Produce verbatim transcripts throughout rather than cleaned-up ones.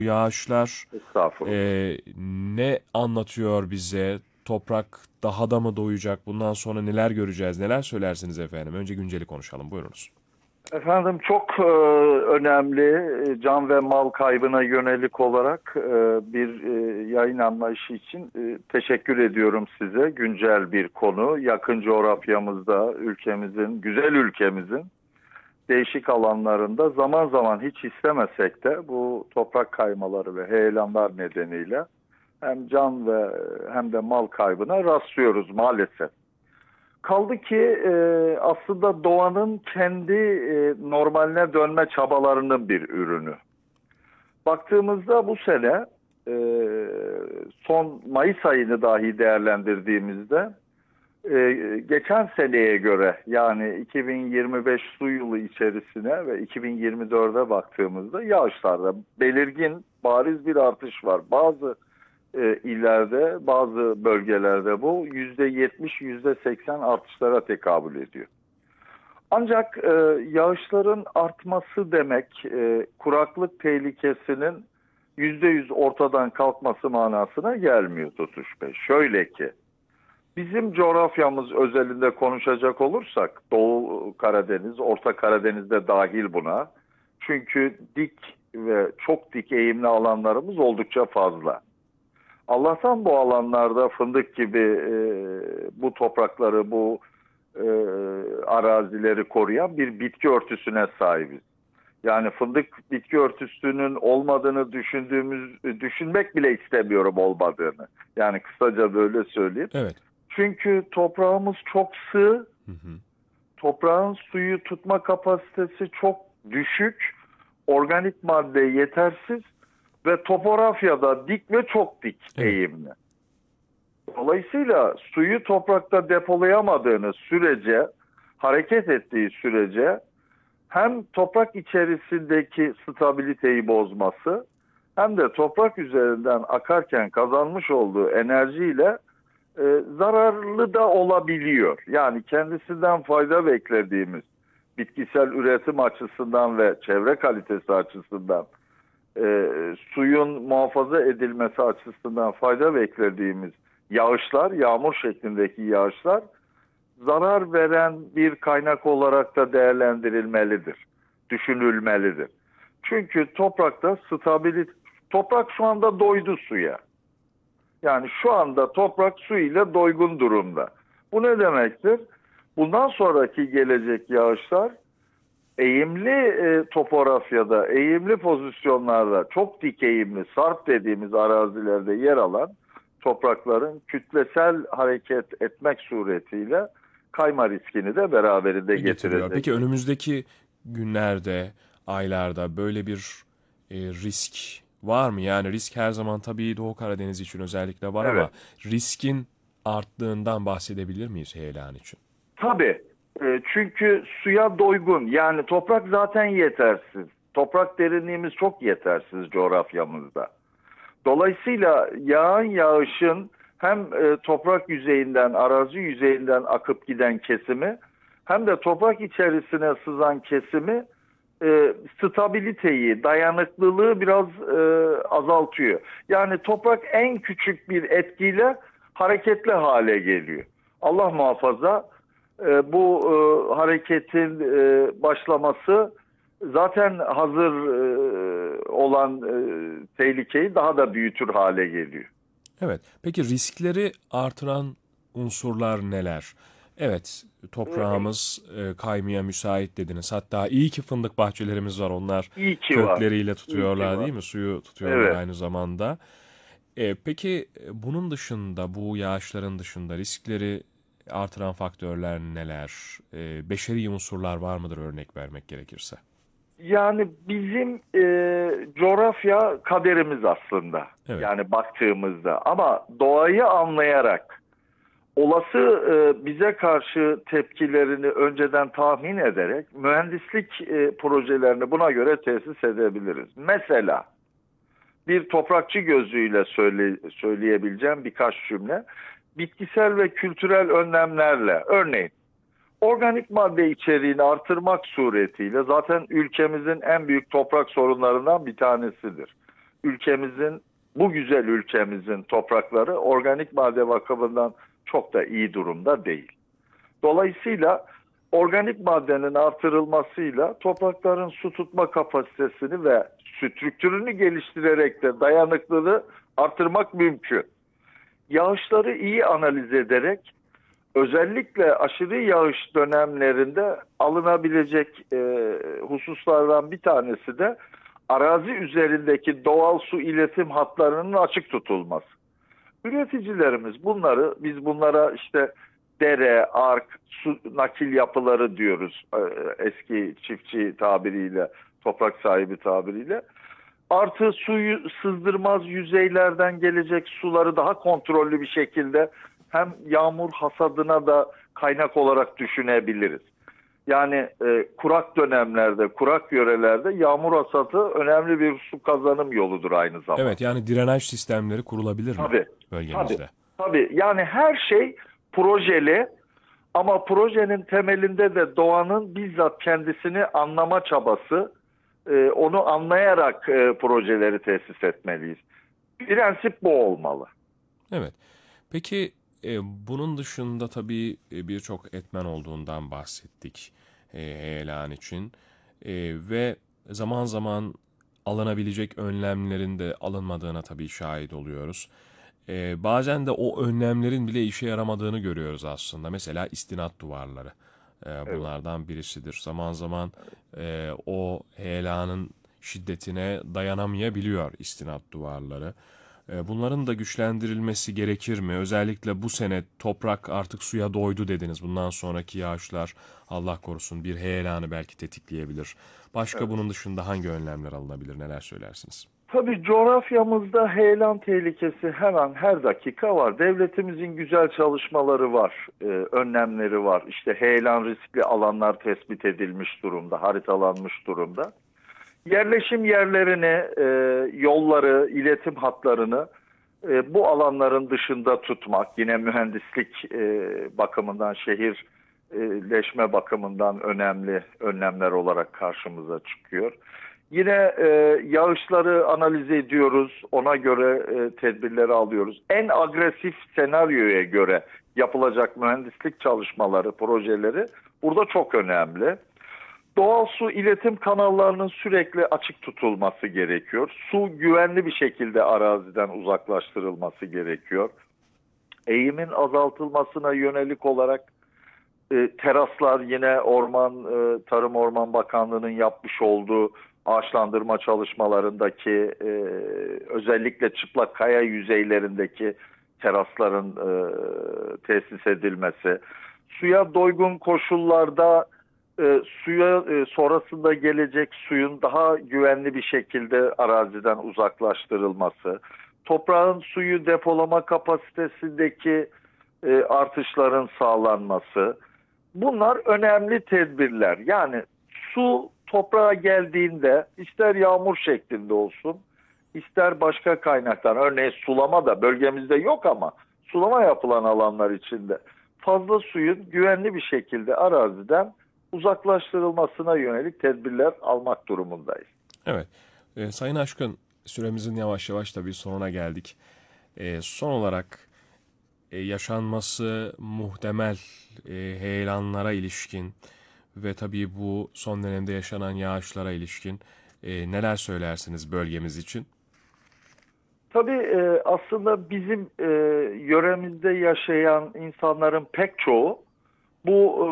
Yağışlar Estağfurullah. e, ne anlatıyor bize? Toprak daha da mı doyacak? Bundan sonra neler göreceğiz? Neler söylersiniz efendim? Önce günceli konuşalım. Buyurunuz. Efendim çok e, önemli e, can ve mal kaybına yönelik olarak e, bir e, yayın anlayışı için e, teşekkür ediyorum size. Güncel bir konu. Yakın coğrafyamızda ülkemizin, güzel ülkemizin değişik alanlarında zaman zaman hiç istemesek de bu toprak kaymaları ve heyelanlar nedeniyle hem can ve hem de mal kaybına rastlıyoruz maalesef. Kaldı ki e, aslında doğanın kendi e, normaline dönme çabalarının bir ürünü. Baktığımızda bu sene e, son Mayıs ayını dahi değerlendirdiğimizde e, geçen seneye göre yani iki bin yirmi beş su yılı içerisine ve iki bin yirmi dörde baktığımızda yağışlarda belirgin bariz bir artış var. Bazı e, illerde, bazı bölgelerde bu yüzde yetmiş, yüzde seksen artışlara tekabül ediyor. Ancak e, yağışların artması demek e, kuraklık tehlikesinin yüzde yüz ortadan kalkması manasına gelmiyor Tutuş Bey. Şöyle ki, bizim coğrafyamız özelinde konuşacak olursak Doğu Karadeniz, Orta Karadeniz'de dahil buna. Çünkü dik ve çok dik eğimli alanlarımız oldukça fazla. Allah'tan bu alanlarda fındık gibi e, bu toprakları, bu e, arazileri koruyan bir bitki örtüsüne sahibiz. Yani fındık bitki örtüsünün olmadığını düşündüğümüz, düşünmek bile istemiyorum olmadığını. Yani kısaca böyle söyleyeyim. Evet. Çünkü toprağımız çok sığ, Hı hı. toprağın suyu tutma kapasitesi çok düşük, organik madde yetersiz ve topografyada dik ve çok dik Evet. eğimli. Dolayısıyla suyu toprakta depolayamadığınız sürece, hareket ettiği sürece hem toprak içerisindeki stabiliteyi bozması hem de toprak üzerinden akarken kazanmış olduğu enerjiyle e, zararlı da olabiliyor. Yani kendisinden fayda beklediğimiz bitkisel üretim açısından ve çevre kalitesi açısından e, suyun muhafaza edilmesi açısından fayda beklediğimiz yağışlar, yağmur şeklindeki yağışlar zarar veren bir kaynak olarak da değerlendirilmelidir, düşünülmelidir. Çünkü toprakta stabilit, toprak şu anda doydu suya. Yani şu anda toprak su ile doygun durumda. Bu ne demektir? Bundan sonraki gelecek yağışlar eğimli e, topografyada, eğimli pozisyonlarda, çok dik eğimli, sarp dediğimiz arazilerde yer alan toprakların kütlesel hareket etmek suretiyle kayma riskini de beraberinde Getiriyor. Peki getirecektir. önümüzdeki günlerde, aylarda böyle bir e, risk var mı? Yani risk her zaman tabii Doğu Karadeniz için özellikle var ama Evet. riskin arttığından bahsedebilir miyiz heyelan için? Tabii. E, çünkü suya doygun. Yani toprak zaten yetersiz. Toprak derinliğimiz çok yetersiz coğrafyamızda. Dolayısıyla yağan yağışın hem e, toprak yüzeyinden, arazi yüzeyinden akıp giden kesimi hem de toprak içerisine sızan kesimi e, stabiliteyi, dayanıklılığı biraz e, azaltıyor. Yani toprak en küçük bir etkiyle hareketli hale geliyor. Allah muhafaza e, bu e, hareketin e, başlaması zaten hazır e, olan e, tehlikeyi daha da büyütür hale geliyor. Evet. Peki riskleri artıran unsurlar neler? Evet, E, toprağımız e, kaymaya müsait dediniz. Hatta iyi ki fındık bahçelerimiz var. Onlar iyi ki var. kökleriyle İyi ki tutuyorlar var. değil mi? Suyu tutuyorlar Evet. aynı zamanda. E, peki e, bunun dışında, bu yağışların dışında riskleri artıran faktörler neler? E, beşeri unsurlar var mıdır örnek vermek gerekirse? Yani bizim e, coğrafya kaderimiz aslında. Evet. Yani baktığımızda ama doğayı anlayarak olası e, bize karşı tepkilerini önceden tahmin ederek mühendislik e, projelerini buna göre tesis edebiliriz. Mesela bir toprakçı gözüyle söyle, söyleyebileceğim birkaç cümle. Bitkisel ve kültürel önlemlerle örneğin organik madde içeriğini artırmak suretiyle zaten ülkemizin en büyük toprak sorunlarından bir tanesidir. ülkemizin, bu güzel ülkemizin toprakları organik madde bakımından çok da iyi durumda değil. Dolayısıyla organik maddenin artırılmasıyla toprakların su tutma kapasitesini ve strüktürünü geliştirerek de dayanıklılığı artırmak mümkün. Yağışları iyi analiz ederek özellikle aşırı yağış dönemlerinde alınabilecek e, hususlardan bir tanesi de arazi üzerindeki doğal su iletim hatlarının açık tutulması. Üreticilerimiz bunları, biz bunlara işte dere, ark, su nakil yapıları diyoruz e, eski çiftçi tabiriyle, toprak sahibi tabiriyle. Artı suyu sızdırmaz yüzeylerden gelecek suları daha kontrollü bir şekilde hem yağmur hasadına da kaynak olarak düşünebiliriz. Yani e, kurak dönemlerde, kurak yörelerde yağmur hasadı önemli bir su kazanım yoludur aynı zamanda. Evet, yani drenaj sistemleri kurulabilir mi Tabii, bölgemizde? Tabii, tabii. Yani her şey projeli ama projenin temelinde de doğanın bizzat kendisini anlama çabası, e, onu anlayarak e, projeleri tesis etmeliyiz. Prensip bu olmalı. Evet. Peki e, bunun dışında tabii e, birçok etmen olduğundan bahsettik e, heyelan için. E, ve zaman zaman alınabilecek önlemlerin de alınmadığına tabii şahit oluyoruz. E, bazen de o önlemlerin bile işe yaramadığını görüyoruz aslında. Mesela istinat duvarları e, bunlardan birisidir. Zaman zaman e, o heyelanın şiddetine dayanamayabiliyor istinat duvarları. E, Bunların da güçlendirilmesi gerekir mi? Özellikle bu sene toprak artık suya doydu dediniz. Bundan sonraki yağışlar Allah korusun bir heyelanı belki tetikleyebilir. Başka Evet. bunun dışında hangi önlemler alınabilir? Neler söylersiniz? Tabii coğrafyamızda heyelan tehlikesi her an her dakika var. Devletimizin güzel çalışmaları var, e, önlemleri var. İşte heyelan riskli alanlar tespit edilmiş durumda, haritalanmış durumda. Yerleşim yerlerini, e, yolları, iletim hatlarını e, bu alanların dışında tutmak, yine mühendislik e, bakımından, şehirleşme bakımından önemli önlemler olarak karşımıza çıkıyor. Yine e, yağışları analiz ediyoruz, ona göre e, tedbirleri alıyoruz. En agresif senaryoya göre yapılacak mühendislik çalışmaları, projeleri burada çok önemli. Doğal su iletim kanallarının sürekli açık tutulması gerekiyor. Su güvenli bir şekilde araziden uzaklaştırılması gerekiyor. Eğimin azaltılmasına yönelik olarak e, teraslar yine Orman e, Tarım Orman Bakanlığı'nın yapmış olduğu ağaçlandırma çalışmalarındaki e, özellikle çıplak kaya yüzeylerindeki terasların e, tesis edilmesi, suya doygun koşullarda e, suya e, sonrasında gelecek suyun daha güvenli bir şekilde araziden uzaklaştırılması, toprağın suyu depolama kapasitesindeki e, artışların sağlanması, bunlar önemli tedbirler. Yani su toprağa geldiğinde ister yağmur şeklinde olsun, ister başka kaynaktan, örneğin sulama da bölgemizde yok ama sulama yapılan alanlar içinde fazla suyun güvenli bir şekilde araziden uzaklaştırılmasına yönelik tedbirler almak durumundayız. Evet. E, Sayın Aşkın, süremizin yavaş yavaş tabii sonuna geldik. E, son olarak e, yaşanması muhtemel e, heyelanlara ilişkin ve tabii bu son dönemde yaşanan yağışlara ilişkin e, neler söylersiniz bölgemiz için? Tabii e, aslında bizim e, yöremizde yaşayan insanların pek çoğu bu e,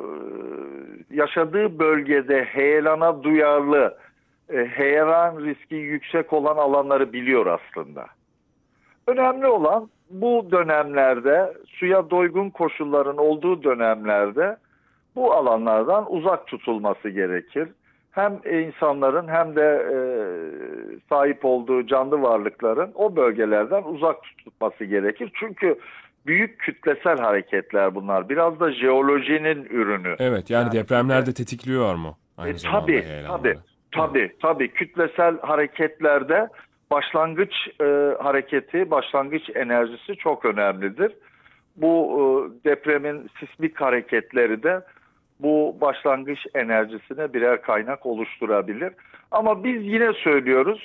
yaşadığı bölgede heyelana duyarlı, e, heyelan riski yüksek olan alanları biliyor aslında. Önemli olan bu dönemlerde, suya doygun koşulların olduğu dönemlerde bu alanlardan uzak tutulması gerekir. Hem insanların hem de e, sahip olduğu canlı varlıkların o bölgelerden uzak tutulması gerekir. Çünkü büyük kütlesel hareketler bunlar. Biraz da jeolojinin ürünü. Evet, yani, Yani depremler işte- de tetikliyor mu aynı E, zamanda tabii, heyelanları? tabii, tabii, tabii. Kütlesel hareketlerde başlangıç e, hareketi, başlangıç enerjisi çok önemlidir. Bu e, depremin sismik hareketleri de bu başlangıç enerjisine birer kaynak oluşturabilir. Ama biz yine söylüyoruz,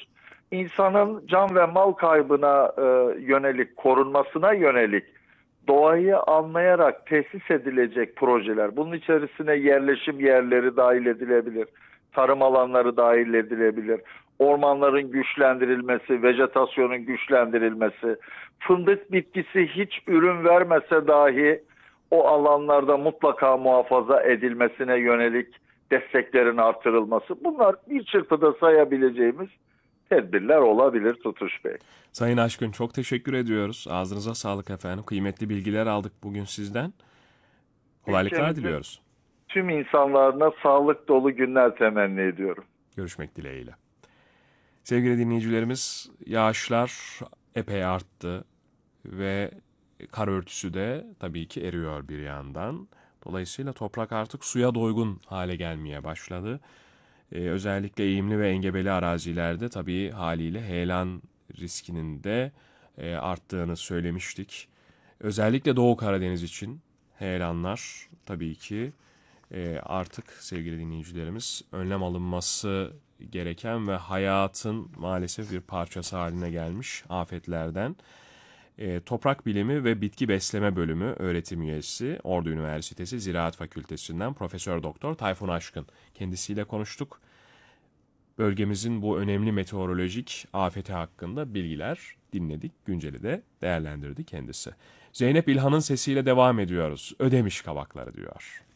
insanın can ve mal kaybına e, yönelik, korunmasına yönelik doğayı anlayarak tesis edilecek projeler. Bunun içerisine yerleşim yerleri dahil edilebilir, tarım alanları dahil edilebilir, ormanların güçlendirilmesi, vejetasyonun güçlendirilmesi, fındık bitkisi hiç ürün vermese dahi o alanlarda mutlaka muhafaza edilmesine yönelik desteklerin artırılması. Bunlar bir çırpıda sayabileceğimiz tedbirler olabilir Tutuş Bey. Sayın Aşkın, çok teşekkür ediyoruz. Ağzınıza sağlık efendim. Kıymetli bilgiler aldık bugün sizden. Kolaylıklar Ülkemizin diliyoruz. tüm insanlarına sağlık dolu günler temenni ediyorum. Görüşmek dileğiyle. Sevgili dinleyicilerimiz, yağışlar epey arttı ve kar örtüsü de tabii ki eriyor bir yandan. Dolayısıyla toprak artık suya doygun hale gelmeye başladı. Ee, özellikle eğimli ve engebeli arazilerde tabii haliyle heyelan riskinin de e, arttığını söylemiştik. Özellikle Doğu Karadeniz için heyelanlar tabii ki e, artık sevgili dinleyicilerimiz önlem alınması gereken ve hayatın maalesef bir parçası haline gelmiş afetlerden. E, Toprak Bilimi ve Bitki Besleme Bölümü öğretim üyesi Ordu Üniversitesi Ziraat Fakültesinden Profesör Doktor Tayfun Aşkın. Kendisiyle konuştuk. Bölgemizin bu önemli meteorolojik afeti hakkında bilgiler dinledik. Günceli de değerlendirdi kendisi. Zeynep İlhan'ın sesiyle devam ediyoruz. Ödemiş Kavakları diyor.